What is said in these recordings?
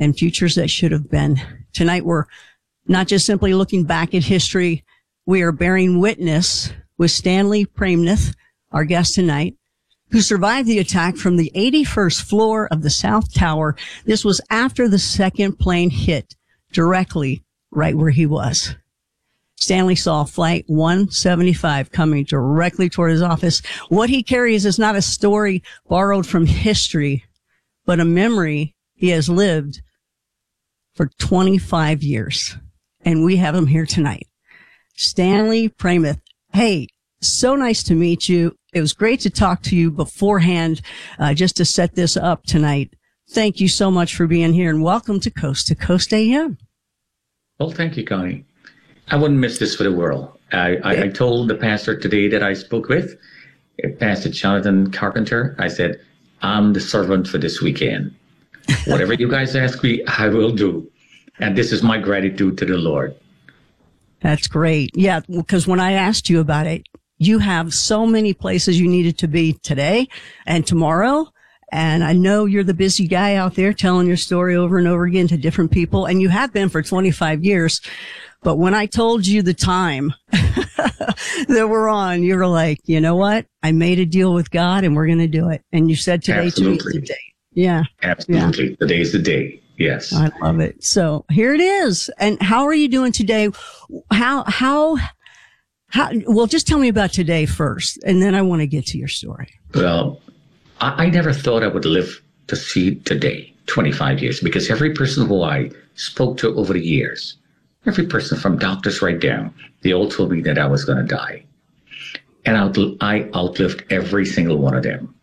and futures that should have been. Tonight, we're not just simply looking back at history. We are bearing witness with Stanley Pramath, our guest tonight, who survived the attack from the 81st floor of the South Tower. This was after the second plane hit directly right where he was. Stanley saw Flight 175 coming directly toward his office. What he carries is not a story borrowed from history, but a memory he has lived for 25 years. And we have him here tonight. Stanley Pramath. Hey, so nice to meet you. It was great to talk to you beforehand, just to set this up tonight. Thank you so much for being here, and welcome to Coast AM. Well, thank you, Connie. I wouldn't miss this for the world. I told the pastor today that I spoke with, Pastor Jonathan Carpenter, I said, I'm the servant for this weekend. Whatever you guys ask me, I will do. And this is my gratitude to the Lord. That's great. Yeah, because when I asked you about it, you have so many places you needed to be today and tomorrow. And I know you're the busy guy out there telling your story over and over again to different people. And you have been for 25 years. But when I told you the time that we're on, you were like, you know what? I made a deal with God and we're going to do it. And you said today to me today. Yeah. Absolutely. Yeah. Today's the day. Yes. I love it. So here it is. And how are you doing today? How, well, just tell me about today first, and then I want to get to your story. Well, I never thought I would live to see today, 25 years, because every person who I spoke to over the years, every person from doctors right down, they all told me that I was going to die. And I outlived every single one of them.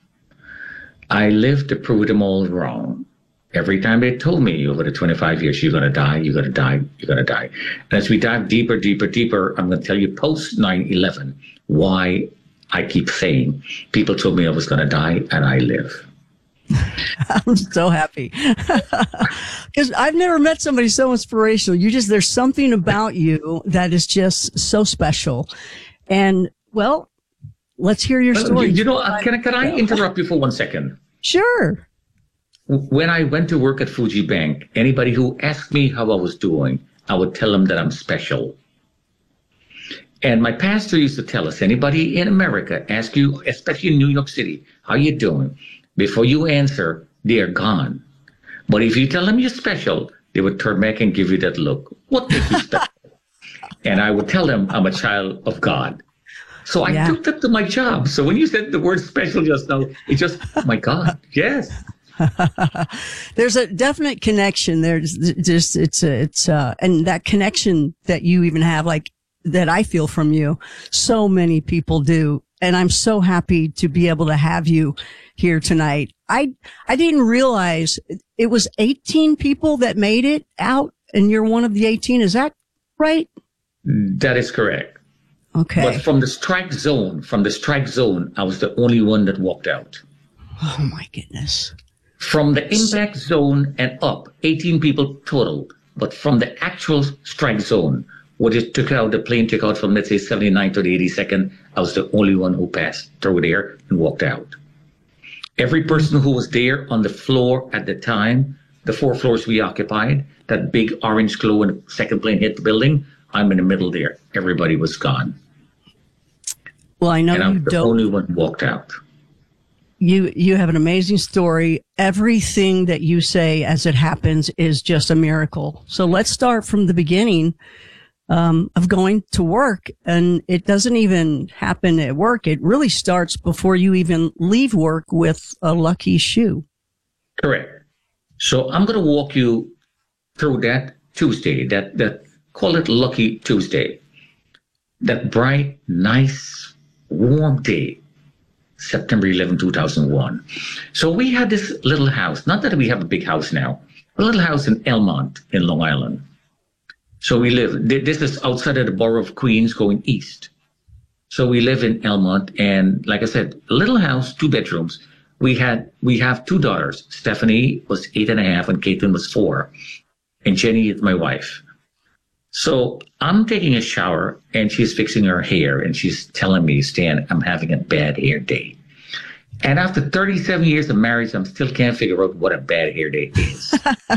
I lived to prove them all wrong. Every time they told me over the 25 years, you're going to die, you're going to die, you're going to die. And as we dive deeper, I'm going to tell you post 9/11 why I keep saying people told me I was going to die and I live. I'm so happy because I've never met somebody so inspirational. There's something about you that is just so special. And well, let's hear your story. Can I interrupt you for 1 second? Sure. When I went to work at Fuji Bank, anybody who asked me how I was doing, I would tell them that I'm special. And my pastor used to tell us, anybody in America ask you, especially in New York City, how you doing? Before you answer, they are gone. But if you tell them you're special, they would turn back and give you that look. What makes you special? And I would tell them I'm a child of God. So I took that to my job. So when you said the word special just now, it's just, oh my God, yes. There's a definite connection there. And that connection that you even have, like that I feel from you, so many people do. And I'm so happy to be able to have you here tonight. I didn't realize it was 18 people that made it out and you're one of the 18. Is that right? That is correct. Okay. But from the strike zone, I was the only one that walked out. Oh my goodness. From the impact zone and up, 18 people total. But from the actual strike zone, the plane took out from, let's say, 79 to the 82nd, I was the only one who passed through there and walked out. Every person who was there on the floor at the time, the 4 floors we occupied, that big orange glow when the second plane hit the building, I'm in the middle there. Everybody was gone. Well, I know and I'm the only one who walked out. You have an amazing story. Everything that you say as it happens is just a miracle. So let's start from the beginning of going to work. And it doesn't even happen at work. It really starts before you even leave work with a lucky shoe. Correct. So I'm going to walk you through that Tuesday, that call it Lucky Tuesday, that bright, nice, warm day. September 11, 2001. So we had this little house, not that we have a big house now, a little house in Elmont in Long Island. So we live, this is outside of the borough of Queens going east. So we live in Elmont, and like I said, a little house, 2 bedrooms. We have 2 daughters. Stephanie was 8.5 and Caitlin was 4. And Jenny is my wife. So I'm taking a shower and she's fixing her hair and she's telling me, Stan, I'm having a bad hair day. And after 37 years of marriage, I still can't figure out what a bad hair day is.